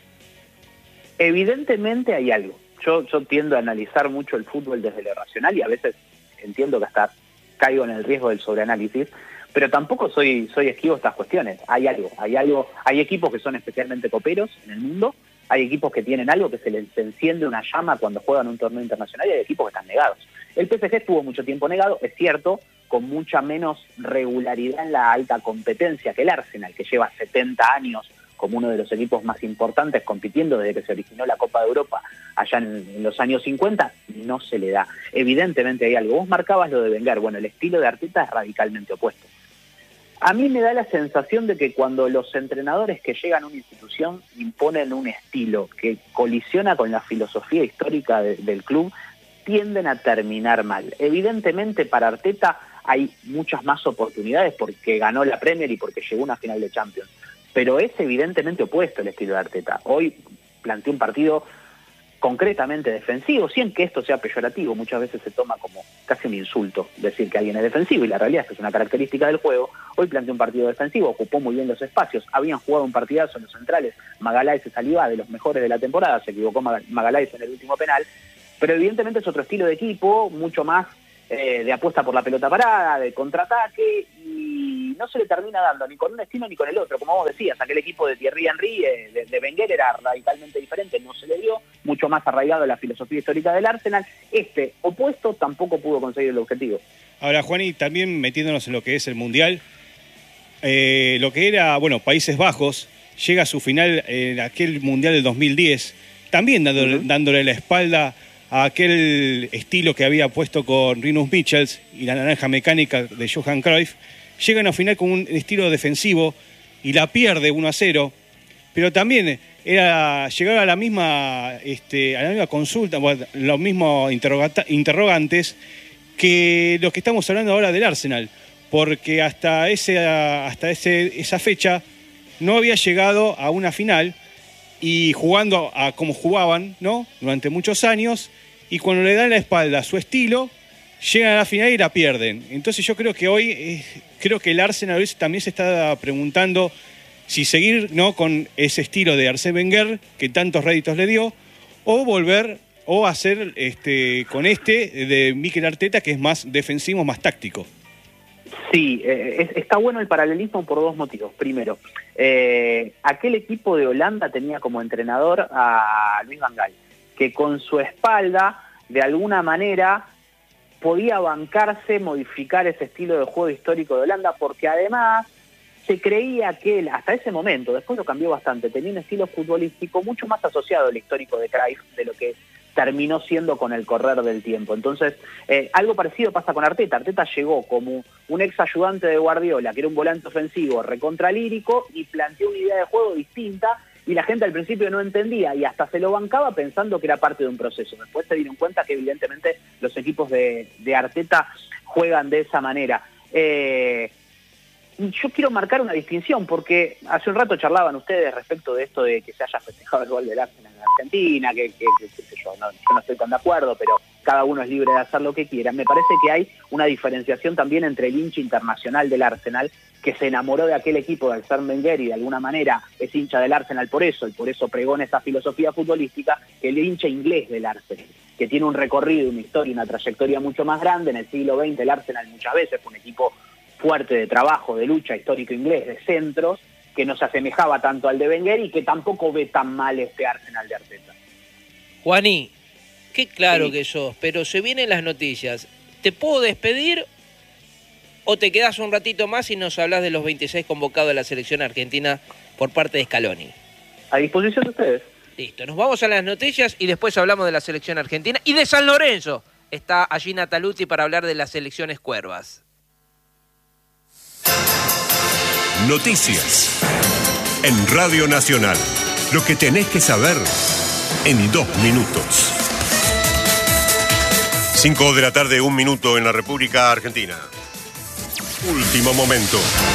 Evidentemente hay algo. Yo, yo tiendo a analizar mucho el fútbol desde lo racional y a veces entiendo que hasta caigo en el riesgo del sobreanálisis, pero tampoco soy, soy esquivo a estas cuestiones. Hay algo, hay algo, hay equipos que son especialmente coperos en el mundo, hay equipos que tienen algo que se les enciende una llama cuando juegan un torneo internacional y hay equipos que están negados. El P S G estuvo mucho tiempo negado, es cierto, con mucha menos regularidad en la alta competencia que el Arsenal, que lleva setenta años como uno de los equipos más importantes compitiendo desde que se originó la Copa de Europa allá en, en los años cincuenta, no se le da. Evidentemente hay algo. Vos marcabas lo de Wenger, bueno, el estilo de Arteta es radicalmente opuesto. A mí me da la sensación de que cuando los entrenadores que llegan a una institución imponen un estilo que colisiona con la filosofía histórica de, del club, tienden a terminar mal. Evidentemente para Arteta hay muchas más oportunidades porque ganó la Premier y porque llegó a una final de Champions, pero es evidentemente opuesto el estilo de Arteta. Hoy planteó un partido concretamente defensivo, sin que esto sea peyorativo. Muchas veces se toma como casi un insulto decir que alguien es defensivo, y la realidad es que es una característica del juego. Hoy planteó un partido defensivo, ocupó muy bien los espacios, habían jugado un partidazo en los centrales, Magaláes y Saliba, de los mejores de la temporada, se equivocó Magaláes en el último penal, pero evidentemente es otro estilo de equipo, mucho más eh, de apuesta por la pelota parada, de contraataque, y no se le termina dando ni con un estilo ni con el otro. Como vos decías, aquel equipo de Thierry Henry, eh, de, de Wenger, era radicalmente diferente, no se le dio, mucho más arraigado a la filosofía histórica del Arsenal. Este opuesto tampoco pudo conseguir el objetivo. Ahora, Juani, también metiéndonos en lo que es el Mundial, eh, lo que era, bueno, Países Bajos, llega a su final en aquel Mundial del dos mil diez, también dándole, uh-huh. dándole la espalda a aquel estilo que había puesto con Rinus Michels y la naranja mecánica de Johan Cruyff. Llegan a final con un estilo defensivo y la pierde uno a cero, pero también era llegar a la misma, este, a la misma consulta, bueno, los mismos interrogantes que los que estamos hablando ahora del Arsenal, porque hasta, ese, hasta ese, esa fecha no había llegado a una final, y jugando a como jugaban, ¿no?, durante muchos años, y cuando le dan la espalda a su estilo, llegan a la final y la pierden. Entonces yo creo que hoy, eh, creo que el Arsenal también se está preguntando si seguir, ¿no?, con ese estilo de Arsène Wenger, que tantos réditos le dio, o volver, o hacer este, con este de Mikel Arteta, que es más defensivo, más táctico. Sí, eh, es, está bueno el paralelismo por dos motivos. Primero, eh, aquel equipo de Holanda tenía como entrenador a Luis Van Gaal, que con su espalda, de alguna manera, podía bancarse, modificar ese estilo de juego histórico de Holanda, porque además se creía que él, hasta ese momento, después lo cambió bastante, tenía un estilo futbolístico mucho más asociado al histórico de Cruyff de lo que terminó siendo con el correr del tiempo. Entonces, eh, algo parecido pasa con Arteta. Arteta llegó como un ex ayudante de Guardiola, que era un volante ofensivo recontralírico, y planteó una idea de juego distinta, y la gente al principio no entendía y hasta se lo bancaba pensando que era parte de un proceso. Después se dieron cuenta que evidentemente los equipos de, de Arteta juegan de esa manera. Eh, yo quiero marcar una distinción, porque hace un rato charlaban ustedes respecto de esto de que se haya festejado el gol del Arsenal en Argentina, que, que, que, que yo, no, yo no estoy tan de acuerdo, pero cada uno es libre de hacer lo que quiera. Me parece que hay una diferenciación también entre el hincha internacional del Arsenal, que se enamoró de aquel equipo de Arsène Wenger y de alguna manera es hincha del Arsenal por eso, y por eso pregona esa filosofía futbolística, que el hincha inglés del Arsenal, que tiene un recorrido, una historia, una trayectoria mucho más grande. En el siglo veinte el Arsenal muchas veces fue un equipo fuerte de trabajo, de lucha, histórico inglés, de centros, que no se asemejaba tanto al de Wenger y que tampoco ve tan mal este Arsenal de Arteta. Juaní, qué claro Sí. que sos, pero se vienen las noticias. ¿Te puedo despedir o te quedás un ratito más y nos hablas de los veintiséis convocados a la selección argentina por parte de Scaloni? A disposición de ustedes. Listo, nos vamos a las noticias y después hablamos de la selección argentina y de San Lorenzo. Está allí Natalucci para hablar de las selecciones cuervas. Noticias en Radio Nacional. Lo que tenés que saber en dos minutos. Cinco de la tarde, un minuto en la República Argentina. Último momento.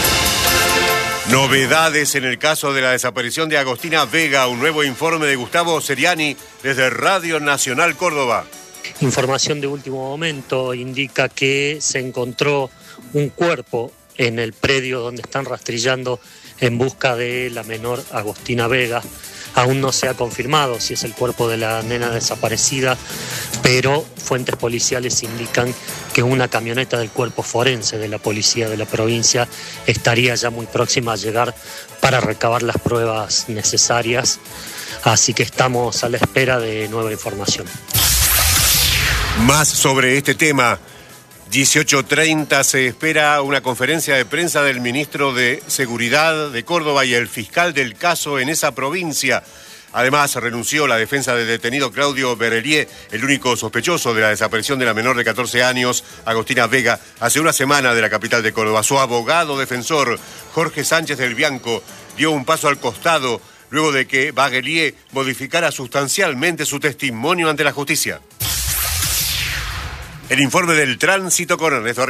Novedades en el caso de la desaparición de Agostina Vega. Un nuevo informe de Gustavo Seriani desde Radio Nacional Córdoba. Información de último momento indica que se encontró un cuerpo en el predio donde están rastrillando en busca de la menor Agostina Vega. Aún no se ha confirmado si es el cuerpo de la nena desaparecida, pero fuentes policiales indican que una camioneta del cuerpo forense de la policía de la provincia estaría ya muy próxima a llegar para recabar las pruebas necesarias. Así que estamos a la espera de nueva información. Más sobre este tema. dieciocho treinta se espera una conferencia de prensa del ministro de Seguridad de Córdoba y el fiscal del caso en esa provincia. Además, renunció la defensa del detenido Claudio Berelier, el único sospechoso de la desaparición de la menor de catorce años, Agostina Vega, hace una semana de la capital de Córdoba. Su abogado defensor, Jorge Sánchez del Bianco, dio un paso al costado luego de que Berelier modificara sustancialmente su testimonio ante la justicia. El informe del tránsito con Ernesto Arriaga.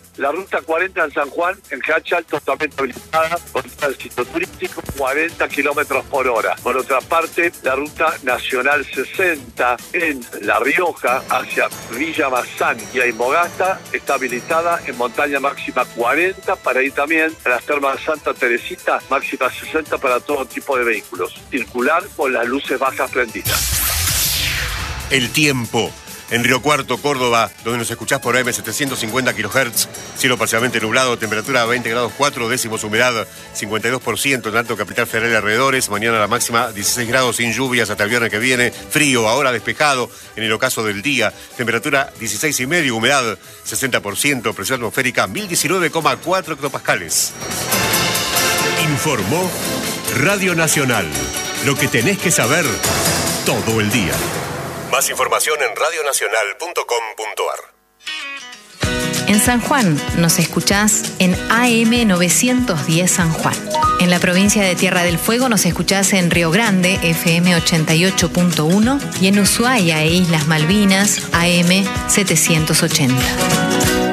La ruta cuarenta en San Juan, en Hachal, totalmente habilitada con tránsito turístico, cuarenta kilómetros por hora. Por otra parte, la ruta nacional sesenta en La Rioja, hacia Villa Mazán y Aymogasta, está habilitada en montaña máxima cuarenta para ir también a las termas de Santa Teresita, máxima sesenta para todo tipo de vehículos. Circular con las luces bajas prendidas. El tiempo. En Río Cuarto, Córdoba, donde nos escuchás por A M setecientos cincuenta kilohertz, cielo parcialmente nublado, temperatura veinte grados cuatro décimos, humedad cincuenta y dos por ciento, tanto Capital Federal y alrededores. Mañana la máxima dieciséis grados sin lluvias hasta el viernes que viene, frío, ahora despejado en el ocaso del día, temperatura dieciséis y medio, humedad sesenta por ciento, presión atmosférica mil diecinueve coma cuatro hectopascales. Informó Radio Nacional. Lo que tenés que saber todo el día. Más información en radionacional punto com punto ar. En San Juan nos escuchás en A M novecientos diez San Juan. En la provincia de Tierra del Fuego nos escuchás en Río Grande, F M ochenta y ocho punto uno, y en Ushuaia e Islas Malvinas, A M setecientos ochenta.